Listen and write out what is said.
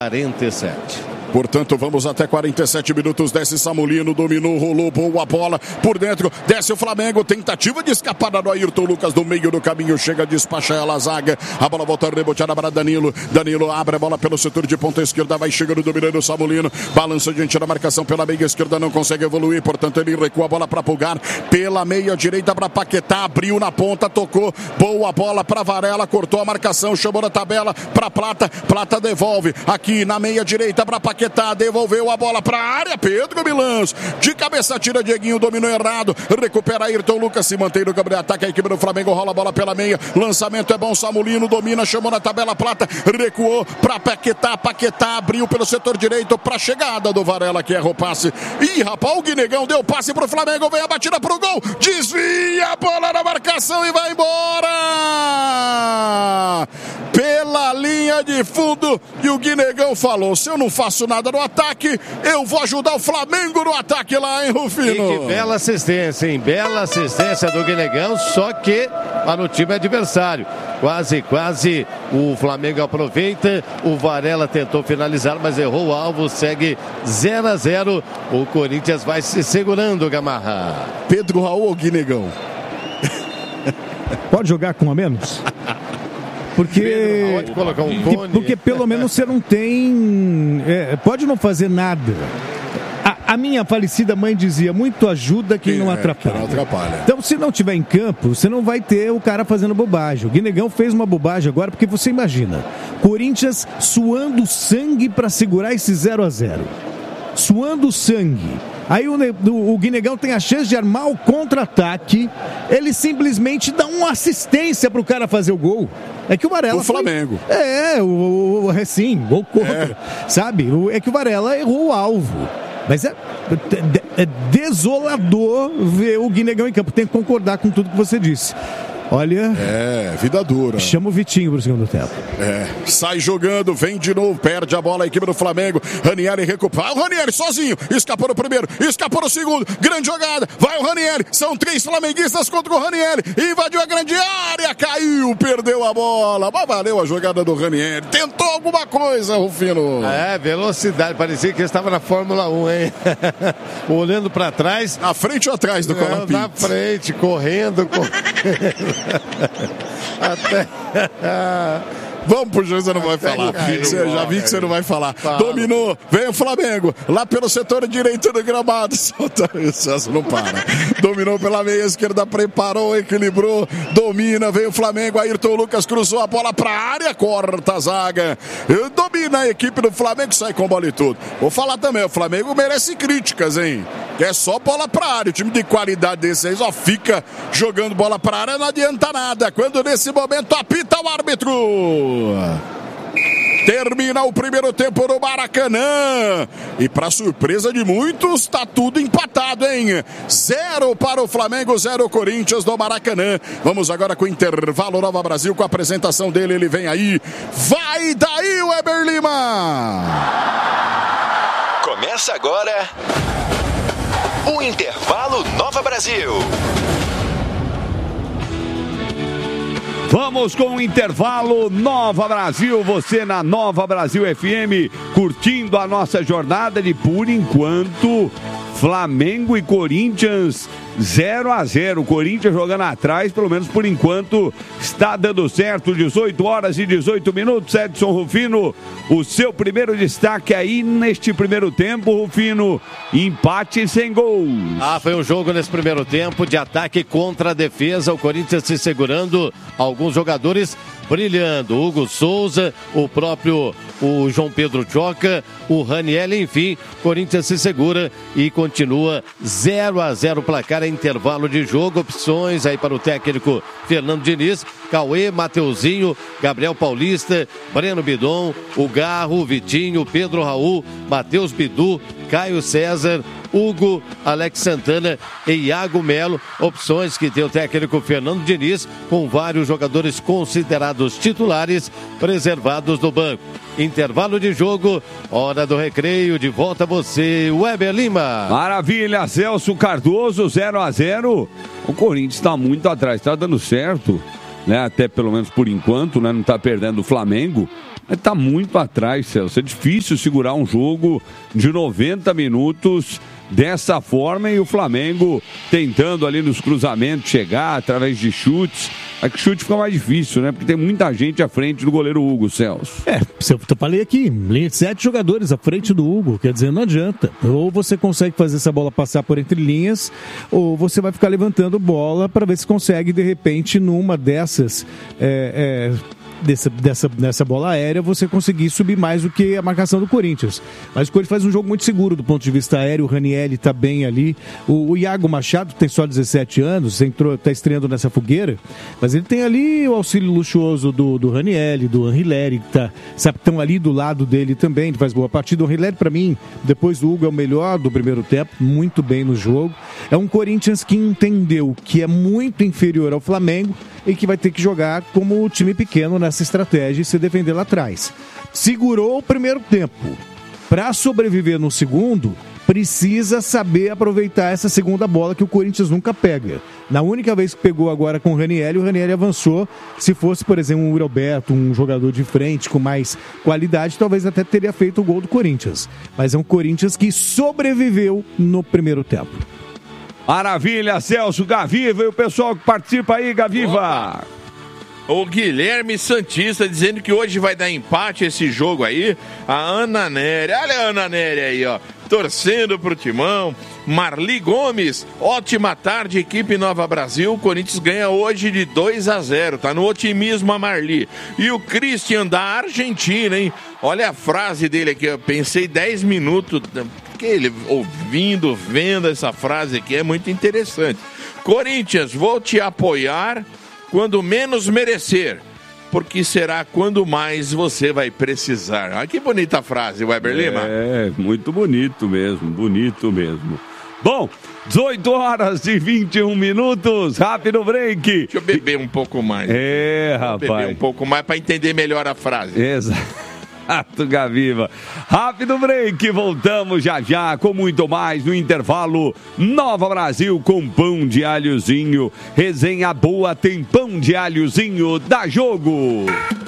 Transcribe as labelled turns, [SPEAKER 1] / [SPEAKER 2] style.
[SPEAKER 1] 47.
[SPEAKER 2] Portanto, vamos até 47 minutos. Desce Samulino, dominou, rolou, boa bola por dentro. Desce o Flamengo, tentativa de escapada do Ayrton Lucas do meio do caminho. Chega, despacha ela a zaga. A bola volta reboteada para Danilo. Danilo abre a bola pelo setor de ponta esquerda. Vai chegando, dominando o Samulino. Balança diante da marcação pela meia esquerda. Não consegue evoluir. Portanto, ele recua a bola para Pulgar. Pela meia direita para Paquetá. Abriu na ponta, tocou. Boa bola para Varela. Cortou a marcação. Chamou na tabela para Plata. Plata devolve. Aqui na meia direita para Paquetá. Devolveu a bola para a área. Pedro Milans. De cabeça tira Dieguinho. Dominou errado. Recupera Ayrton Lucas. Se mantém no campo de ataque. A equipe do Flamengo rola a bola pela meia. Lançamento é bom. Samulino domina. Chamou na tabela. Plata recuou para Paquetá. Paquetá abriu pelo setor direito para a chegada do Varela, que erra o passe. Ih, rapaz, o Guinegão deu passe para o Flamengo. Vem a batida para o gol. Desvia a bola na marcação e vai embora. Pela linha de fundo. E o Guinegão falou: se eu não faço nada no ataque, eu vou ajudar o Flamengo no ataque lá, hein, Rufino?
[SPEAKER 1] E que bela assistência, hein? Bela assistência do Guinegão, só que para o time adversário. Quase o Flamengo aproveita. O Varela tentou finalizar, mas errou o alvo. Segue 0-0. O Corinthians vai se segurando, Gamarra.
[SPEAKER 2] Pedro Raul ou Guinegão?
[SPEAKER 3] Pode jogar com a menos? Porque pelo menos você não tem... pode não fazer nada. A minha falecida mãe dizia: muito ajuda quem não atrapalha.
[SPEAKER 2] Não atrapalha.
[SPEAKER 3] Então, se não tiver em campo, você não vai ter o cara fazendo bobagem. O Guinegão fez uma bobagem agora, porque você imagina, Corinthians suando sangue para segurar esse 0-0. Suando sangue. Aí o Guinegão tem a chance de armar o contra-ataque. Ele simplesmente dá uma assistência pro cara fazer o gol. É que o Varela...
[SPEAKER 2] O Flamengo.
[SPEAKER 3] Sim, gol contra. Sabe? É que o Varela errou o alvo. Mas é desolador ver o Guinegão em campo. Tem que concordar com tudo que você disse. Olha...
[SPEAKER 2] vida dura.
[SPEAKER 3] Chama o Vitinho pro segundo tempo.
[SPEAKER 2] Sai jogando, vem de novo, perde a bola a equipe do Flamengo. Ranieri recupera. O Ranieri sozinho. Escapou no primeiro, escapou no segundo. Grande jogada. Vai o Ranieri. São 3 flamenguistas contra o Ranieri. Invadiu a grande área. Caiu, perdeu a bola. Mas valeu a jogada do Ranieri. Tentou alguma coisa, Rufino.
[SPEAKER 1] Velocidade. Parecia que estava na Fórmula 1, hein? Olhando para trás.
[SPEAKER 2] Na frente ou atrás do Colapinto?
[SPEAKER 1] Na frente, correndo. Até...
[SPEAKER 2] Vamos pro juiz, você não vai falar. Já vi que você não vai falar. Dominou, vem o Flamengo, lá pelo setor direito do gramado. Solta isso, não para. Dominou pela meia esquerda, preparou, equilibrou, domina, vem o Flamengo. Ayrton Lucas cruzou a bola pra área, corta a zaga. Domina a equipe do Flamengo, sai com bola e tudo. Vou falar também, o Flamengo merece críticas, hein? É só bola pra área. O time de qualidade desse aí só fica jogando bola pra área, não adianta nada. Quando nesse momento apita o árbitro. Termina o primeiro tempo no Maracanã. E para surpresa de muitos, tá tudo empatado, hein? 0 para o Flamengo, 0 Corinthians no Maracanã. Vamos agora com o intervalo Nova Brasil, com a apresentação dele. Ele vem aí. Vai daí, Weber Lima!
[SPEAKER 4] Começa agora o intervalo Nova Brasil.
[SPEAKER 5] Vamos com o intervalo Nova Brasil, você na Nova Brasil FM, curtindo a nossa jornada de, por enquanto, Flamengo e Corinthians 0-0, Corinthians jogando atrás, pelo menos por enquanto está dando certo. 18 horas e 18 minutos, Edson Rufino, o seu primeiro destaque aí neste primeiro tempo, Rufino, empate sem gols.
[SPEAKER 1] Foi um jogo nesse primeiro tempo de ataque contra a defesa, o Corinthians se segurando, alguns jogadores brilhando, Hugo Souza, o próprio João Pedro Choca, o Raniel, enfim, Corinthians se segura e continua 0-0 placar, intervalo de jogo, opções aí para o técnico Fernando Diniz, Cauê, Mateuzinho, Gabriel Paulista, Breno Bidon, o Garro, o Vitinho, Pedro Raul, Matheus Bidu, Caio César, Hugo, Alex Santana e Iago Melo, opções que tem o técnico Fernando Diniz, com vários jogadores considerados titulares, preservados no banco. Intervalo de jogo, hora do recreio, de volta você, Weber Lima.
[SPEAKER 5] Maravilha, Celso Cardoso, 0-0. O Corinthians está muito atrás, está dando certo, né? Até pelo menos por enquanto, né? Não está perdendo o Flamengo. Mas tá muito atrás, Celso. É difícil segurar um jogo de 90 minutos dessa forma e o Flamengo tentando ali nos cruzamentos chegar através de chutes. É que o chute fica mais difícil, né? Porque tem muita gente à frente do goleiro Hugo, Celso.
[SPEAKER 3] Eu falei aqui, 7 jogadores à frente do Hugo, quer dizer, não adianta. Ou você consegue fazer essa bola passar por entre linhas, ou você vai ficar levantando bola para ver se consegue, de repente, numa dessas... Dessa bola aérea, você conseguir subir mais do que a marcação do Corinthians. Mas o Corinthians faz um jogo muito seguro do ponto de vista aéreo. O Ranieri está bem ali. O Iago Machado tem só 17 anos, está estreando nessa fogueira, mas ele tem ali o auxílio luxuoso do Ranieri, do Anrileri, que estão ali do lado dele também. Ele faz boa partida. O Anrileri, para mim, depois do Hugo, é o melhor do primeiro tempo, muito bem no jogo. É um Corinthians que entendeu que é muito inferior ao Flamengo e que vai ter que jogar como time pequeno nessa estratégia e se defender lá atrás. Segurou o primeiro tempo. Para sobreviver no segundo, precisa saber aproveitar essa segunda bola que o Corinthians nunca pega. Na única vez que pegou agora com o Ranieri avançou. Se fosse, por exemplo, um Roberto, um jogador de frente com mais qualidade, talvez até teria feito o gol do Corinthians. Mas é um Corinthians que sobreviveu no primeiro tempo.
[SPEAKER 5] Maravilha, Celso, Gaviva e o pessoal que participa aí, Gaviva.
[SPEAKER 6] Opa. O Guilherme Santista dizendo que hoje vai dar empate esse jogo aí. A Ana Nery, olha a Ana Nery aí, ó, torcendo pro Timão. Marli Gomes, ótima tarde, equipe Nova Brasil. O Corinthians ganha hoje de 2-0, tá no otimismo a Marli. E o Christian da Argentina, hein? Olha a frase dele aqui, eu pensei 10 minutos, porque ele ouvindo, vendo essa frase aqui é muito interessante. Corinthians, vou te apoiar quando menos merecer, porque será quando mais você vai precisar. Olha que bonita frase, Weber Lima.
[SPEAKER 5] É, muito bonito mesmo, bonito mesmo. Bom, 18h21, rápido break.
[SPEAKER 6] Deixa eu beber um pouco mais.
[SPEAKER 5] Rapaz.
[SPEAKER 6] Beber um pouco mais para entender melhor a frase.
[SPEAKER 5] Exato, Gaviva. Rápido break, voltamos já com muito mais no intervalo. Nova Brasil com pão de alhozinho. Resenha boa, tem pão de alhozinho. Dá jogo!